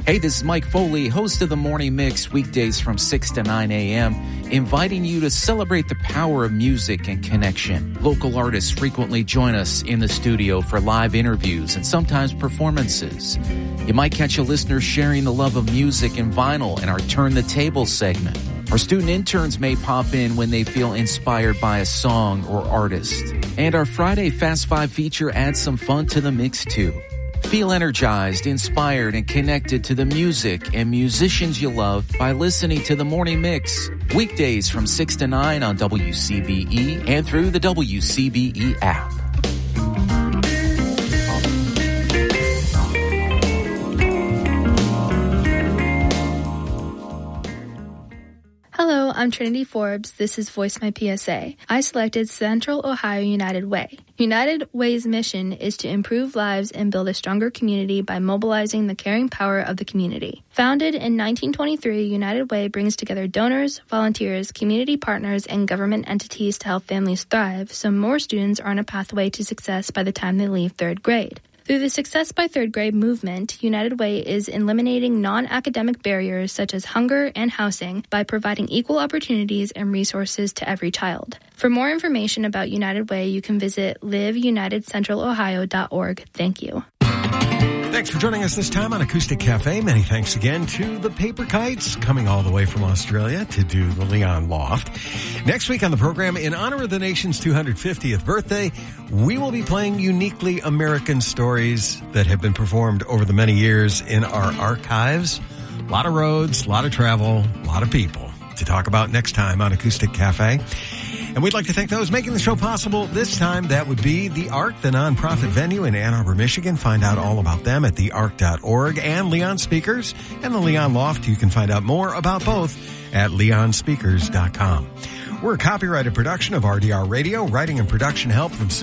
Hey, this is Mike Foley, host of the Morning Mix, weekdays from 6 to 9 a.m., inviting you to celebrate the power of music and connection. Local artists frequently join us in the studio for live interviews and sometimes performances. You might catch a listener sharing the love of music and vinyl in our Turn the Table segment. Our student interns may pop in when they feel inspired by a song or artist. And our Friday Fast Five feature adds some fun to the mix, too. Feel energized, inspired, and connected to the music and musicians you love by listening to The Morning Mix. Weekdays from 6 to 9 on WCBE and through the WCBE app. Hello, I'm Trinity Forbes. This is Voice My PSA. I selected Central Ohio United Way. United Way's mission is to improve lives and build a stronger community by mobilizing the caring power of the community. Founded in 1923, United Way brings together donors, volunteers, community partners, and government entities to help families thrive so more students are on a pathway to success by the time they leave third grade. Through the Success by Third Grade movement, United Way is eliminating non-academic barriers such as hunger and housing by providing equal opportunities and resources to every child. For more information about United Way, you can visit liveunitedcentralohio.org. Thank you. Thanks for joining us this time on Acoustic Cafe. Many thanks again to the Paper Kites, coming all the way from Australia to do the Leon Loft. Next week on the program, in honor of the nation's 250th birthday, we will be playing uniquely American stories that have been performed over the many years in our archives. A lot of roads, a lot of travel, a lot of people to talk about next time on Acoustic Cafe. And we'd like to thank those making the show possible this time. That would be The Ark, the nonprofit venue in Ann Arbor, Michigan. Find out all about them at theark.org, and Leon Speakers and the Leon Loft. You can find out more about both at leonspeakers.com. We're a copyrighted production of RDR Radio, writing and production help from